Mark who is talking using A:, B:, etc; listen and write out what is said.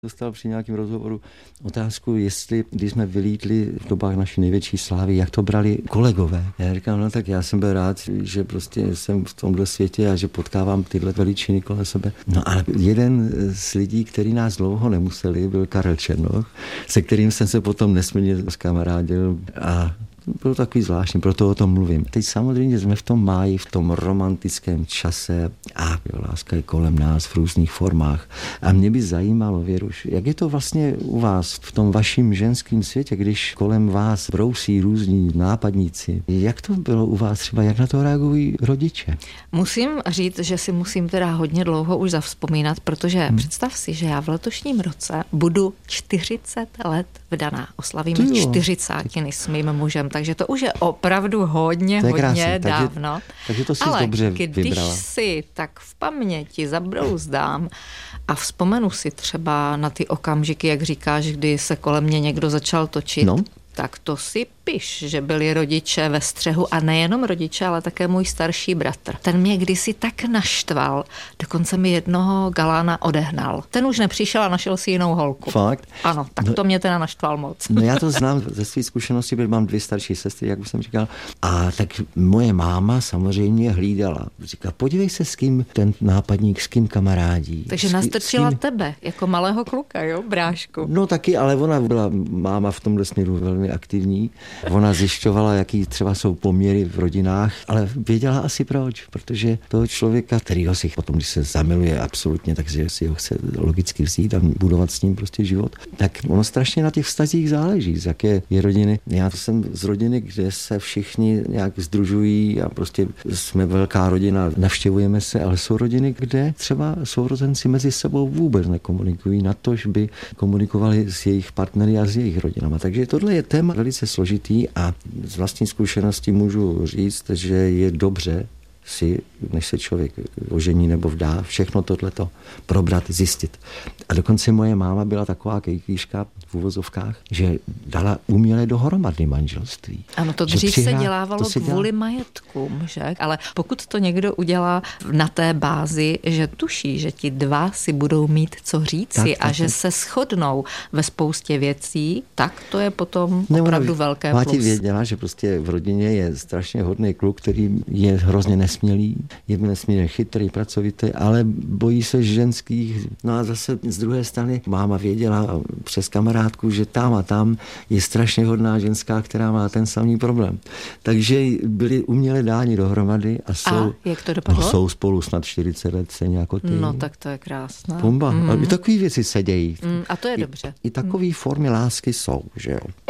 A: Dostal při nějakém rozhovoru otázku, jestli, když jsme vylítli v dobách naší největší slávy, jak to brali kolegové. Já říkám, no tak já jsem byl rád, že prostě jsem v tomhle světě a že potkávám tyhle veličiny kolem sebe. No ale jeden z lidí, který nás dlouho nemuseli, byl Karel Černoch, se kterým jsem se potom nesmírně zkamarádil a bylo takový zvláštní, proto o tom mluvím. Teď samozřejmě jsme v tom máji, v tom romantickém čase a láska je kolem nás v různých formách. A mě by zajímalo, Věruš, jak je to vlastně u vás v tom vaším ženském světě, když kolem vás brousí různí nápadníci. Jak to bylo u vás třeba, jak na to reagují rodiče?
B: Musím říct, že si musím teda hodně dlouho už zavzpomínat, protože představ si, že já v letošním roce budu 40 let vdaná. Oslavíme 40 s mým mužem, takže to už je opravdu hodně dávno.
A: Takže to si
B: ale
A: dobře
B: když
A: vybrala.
B: si tak v paměti zabrouzdám a vzpomenu si třeba na ty okamžiky, jak říkáš, kdy se kolem mě někdo začal točit, tak to si piš, že byli rodiče ve střehu a nejenom rodiče, ale také můj starší bratr. Ten mě kdysi tak naštval, dokonce mi jednoho galána odehnal. Ten už nepřišel a našel si jinou holku.
A: Fakt?
B: Ano, tak to mě teda naštval moc.
A: No já to znám ze své zkušenosti, protože mám 2 starší sestry, jak už jsem říkal. A tak moje máma samozřejmě hlídala. Říká, podívej se, s kým ten nápadník, s kým kamarádí.
B: Takže nastrčila tebe, jako malého kluka, jo, brášku.
A: No taky, ale ona byla máma v tomhle směru velmi aktivní. Ona zjišťovala, jaký třeba jsou poměry v rodinách, ale věděla asi proč, protože toho člověka, kterýho si potom, když se zamiluje absolutně, takže si ho chce logicky vzít a budovat s ním prostě život, tak ono strašně na těch vztazích záleží, z jaké je rodiny. Já jsem z rodiny, kde se všichni nějak sdružují a prostě jsme velká rodina, navštěvujeme se, ale jsou rodiny, kde třeba sourozenci mezi sebou vůbec nekomunikují, natož by komunikovali s jejich partnery a s jejich rodinama. Takže tohle je téma velice složitý a z vlastní zkušenosti můžu říct, že je dobře si, než se člověk ožení nebo vdá, všechno tohleto probrat, zjistit. A dokonce moje máma byla taková kejklíška v uvozovkách, že dala uměle dohromady manželství.
B: Ano, to dřív se dělávalo kvůli majetkům, že? Ale pokud to někdo udělá na té bázi, že tuší, že ti dva si budou mít co říci a že se shodnou ve spoustě věcí, tak to je potom opravdu velké plus.
A: Máti věděla, že prostě v rodině je strašně hodný kluk, který je hrozně nesmělý, je nesmírně chytrý, pracovitý, ale bojí se ženských. No a zase z druhé strany máma věděla přes kamarádku, že tam a tam je strašně hodná ženská, která má ten samý problém. Takže byli uměle dáni dohromady a
B: jak to dopadlo?
A: Jsou spolu snad 40 let stejně jako ty.
B: No tak to je krásné.
A: Pumba. A i takové věci se dějí.
B: A to je dobře.
A: I takové formy lásky jsou, že jo.